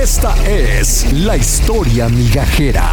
Esta es la historia migajera.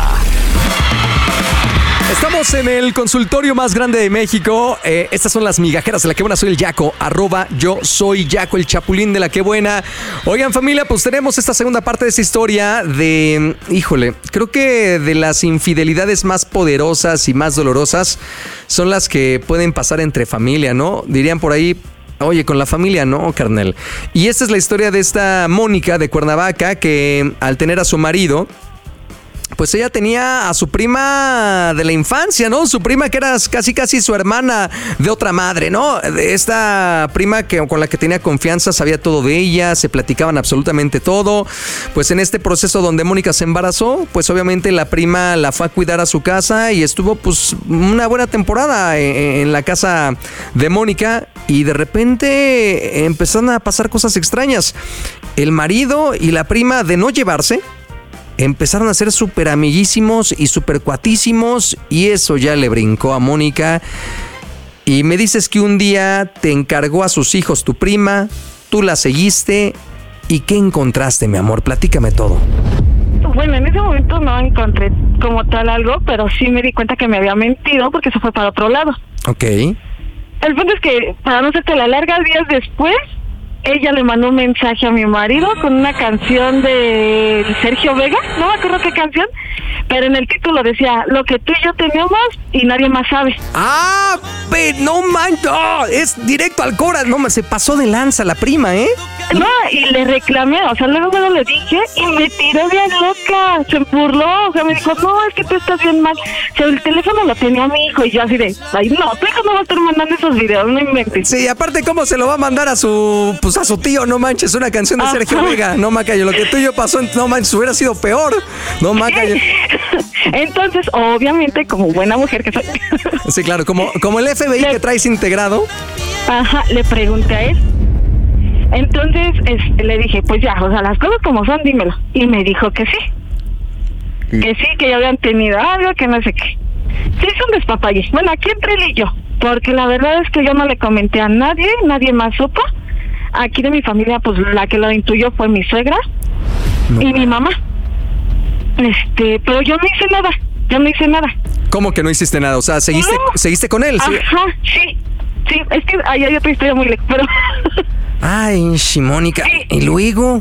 Estamos en el consultorio más grande de México. Estas son las migajeras de La Que Buena. Soy el Yaco, @yo soy Yaco, el chapulín de La Que Buena. Oigan, familia, pues tenemos esta segunda parte de esta historia de, creo que de las infidelidades más poderosas y más dolorosas son las que pueden pasar entre familia, ¿no? Dirían por ahí, oye, con la familia no, carnal. Y esta es la historia de esta Mónica de Cuernavaca, que al tener a su marido, pues ella tenía a su prima de la infancia, ¿no? Su prima que era casi su hermana de otra madre, ¿no? Esta prima con la que tenía confianza, sabía todo de ella, se platicaban absolutamente todo. Pues en este proceso donde Mónica se embarazó, pues obviamente la prima la fue a cuidar a su casa y estuvo pues una buena temporada en la casa de Mónica, y de repente empezaron a pasar cosas extrañas. El marido y la prima, de no llevarse, empezaron a ser súper amiguísimos y súper cuatísimos, y eso ya le brincó a Mónica. Y me dices que un día te encargó a sus hijos tu prima, tú la seguiste, ¿y qué encontraste, mi amor? Platícame todo. Bueno, en ese momento no encontré como tal algo, pero sí me di cuenta que me había mentido porque se fue para otro lado. Ok. El punto es que, para no hacerte la larga, días después, ella le mandó un mensaje a mi marido con una canción de Sergio Vega, no me acuerdo qué canción, pero en el título decía: lo que tú y yo tenemos y nadie más sabe. ¡Ah! ¡No manches! Oh, es directo al cora. No, se pasó de lanza la prima, ¿eh? No, y le reclamé, o sea, luego le dije y me tiró bien loca, se burló, o sea, me dijo: no, es que tú estás bien mal. O sea, el teléfono lo tenía mi hijo, y yo así de: ay, no, tu hijo no va a estar mandando esos videos, no inventes. Sí, aparte, ¿cómo se lo va a mandar a su tío? No manches, una canción de Sergio Vega. No, Macayo, lo que tú y yo pasó, no manches, hubiera sido peor. No, Macayo. Entonces, obviamente, como buena mujer que soy. Sí, claro, como el FBI que traes integrado. Ajá, le pregunté a él. Entonces, le dije: pues ya, o sea, las cosas como son, dímelo. Y me dijo que sí. Que sí, que ya habían tenido algo, que no sé qué. Sí, es un despapalle. Bueno, aquí entre él y yo, porque la verdad es que yo no le comenté a nadie más supo. Aquí de mi familia, pues la que lo intuyó fue mi suegra y mi mamá. Pero yo no hice nada. ¿Cómo que no hiciste nada? O sea, ¿seguiste con él? ¿Sí? Ajá, sí, es que ahí hay otra historia muy lejos, pero... Ay, Mónica, sí. ¿Y luego?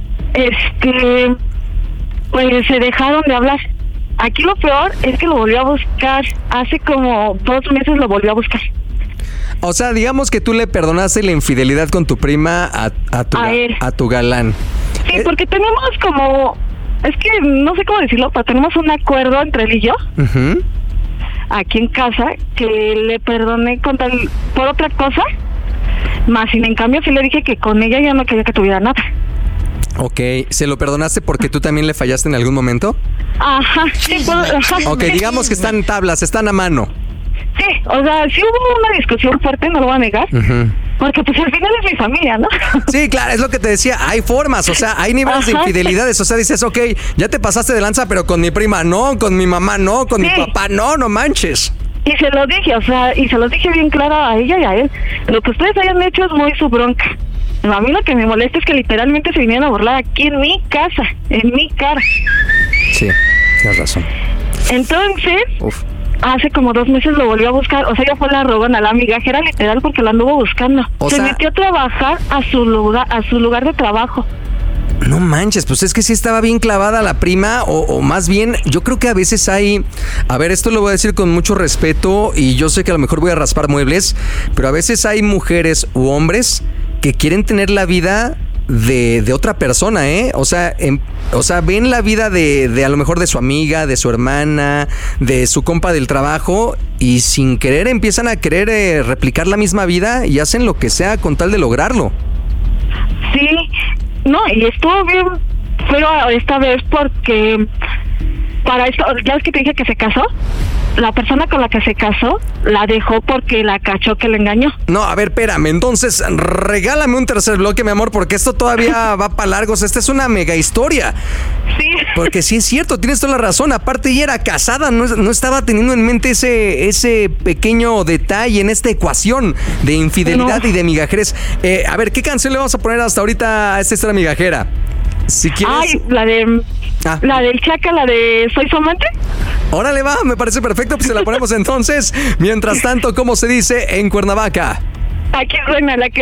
Pues se dejaron de hablar. Aquí lo peor es que lo volvió a buscar. Hace como 2 meses lo volvió a buscar. O sea, digamos que tú le perdonaste la infidelidad con tu prima a tu galán. Sí, porque tenemos como... Es que no sé cómo decirlo, pero tenemos un acuerdo entre él y yo, aquí en casa, que le perdoné por otra cosa, más sin en cambio sí le dije que con ella ya no quería que tuviera nada. Ok, ¿se lo perdonaste porque tú también le fallaste en algún momento? Ajá, sí, ajá. Ok, digamos que están tablas, están a mano. Sí, o sea, sí hubo una discusión fuerte, no lo voy a negar. Porque pues al final es mi familia, ¿no? Sí, claro, es lo que te decía, hay formas, o sea, hay niveles de infidelidades, o sea, dices, ok, ya te pasaste de lanza, pero con mi prima no, con mi mamá no, con mi papá no manches. Y se lo dije, o sea, bien claro a ella y a él. Lo que ustedes hayan hecho es muy su bronca. A mí lo que me molesta es que literalmente se vinieron a burlar aquí en mi casa, en mi cara. Sí, tienes razón. Entonces... Hace como 2 meses lo volvió a buscar. O sea, ella fue la rogona, la migajera literal, porque la anduvo buscando. Se metió a trabajar a su lugar de trabajo. No manches, pues es que sí estaba bien clavada la prima, o más bien, yo creo que a veces hay... A ver, esto lo voy a decir con mucho respeto, y yo sé que a lo mejor voy a raspar muebles, pero a veces hay mujeres u hombres que quieren tener la vida de otra persona, ¿eh? O sea, ven la vida de a lo mejor de su amiga, de su hermana, de su compa del trabajo, y sin querer empiezan a querer replicar la misma vida y hacen lo que sea con tal de lograrlo. Sí, no, y estuvo bien, pero esta vez porque para esto, ya es que te dije que se casó. La persona con la que se casó la dejó porque la cachó que le engañó. No, a ver, espérame, entonces regálame un tercer bloque, mi amor, porque esto todavía va para largos. Esta es una mega historia. Sí. Porque sí es cierto, tienes toda la razón. Aparte, ella era casada, no estaba teniendo en mente ese pequeño detalle en esta ecuación de infidelidad y de migajeres. A ver, ¿qué canción le vamos a poner hasta ahorita a esta historia migajera? Si quieres... Ay, la del Chaca, la de Soy su amante. Órale, va, me parece perfecto, pues se la ponemos entonces. Mientras tanto, ¿cómo se dice en Cuernavaca? Aquí suena la que